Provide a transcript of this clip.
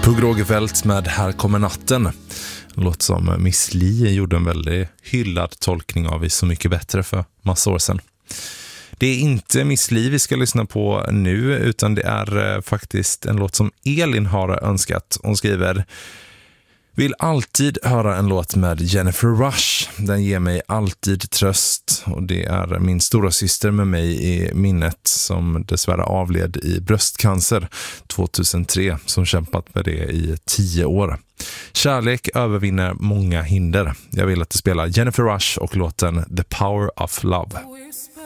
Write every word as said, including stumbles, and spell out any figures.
Pugh Rogefeldt med Här kommer natten. En låt som Miss Li gjorde en väldigt hyllad tolkning av i Så mycket bättre för massa år sedan. Det är inte Miss Li vi ska lyssna på nu, utan det är faktiskt en låt som Elin har önskat. Hon skriver: vill alltid höra en låt med Jennifer Rush. Den ger mig alltid tröst. Och det är min stora syster med mig i minnet, som dessvärre avled i bröstcancer tjugohundratre, som kämpat med det i tio år. Kärlek övervinner många hinder. Jag vill att du spelar Jennifer Rush och låten The Power of Love.